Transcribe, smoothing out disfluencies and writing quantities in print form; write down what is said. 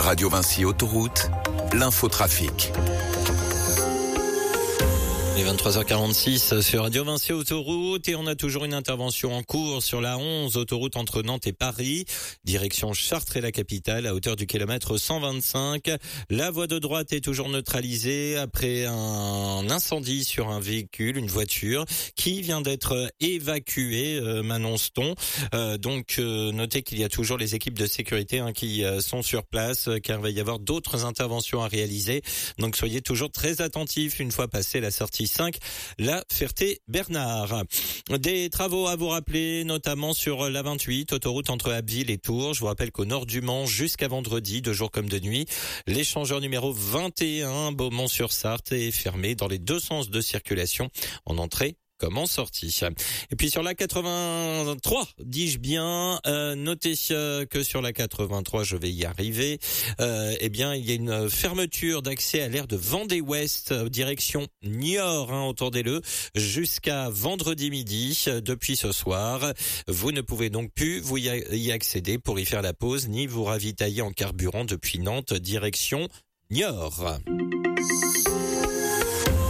Radio Vinci Autoroute, l'infotrafic. Il est 23h46 sur Radio Vinci Autoroute et on a toujours une intervention en cours sur la 11 autoroute entre Nantes et Paris, direction Chartres et la capitale à hauteur du kilomètre 125. La voie de droite est toujours neutralisée après un incendie sur un véhicule, une voiture qui vient d'être évacuée, m'annonce-t-on. Donc notez qu'il y a toujours les équipes de sécurité qui sont sur place car il va y avoir d'autres interventions à réaliser. Donc soyez toujours très attentifs une fois passé la sortie 5, la Ferté-Bernard. Des travaux à vous rappeler, notamment sur la 28, autoroute entre Abbeville et Tours. Je vous rappelle qu'au nord du Mans, jusqu'à vendredi, de jour comme de nuit, l'échangeur numéro 21, Beaumont-sur-Sarthe, est fermé dans les deux sens de circulation, en entrée comme en sortie. Et puis sur la 83, dis-je bien, notez que sur la 83, je vais y arriver, eh bien, il y a une fermeture d'accès à l'aire de Vendée-Ouest, direction Niort, entendez-le, jusqu'à vendredi midi. Depuis ce soir, vous ne pouvez donc plus vous y accéder pour y faire la pause, ni vous ravitailler en carburant depuis Nantes, direction Niort.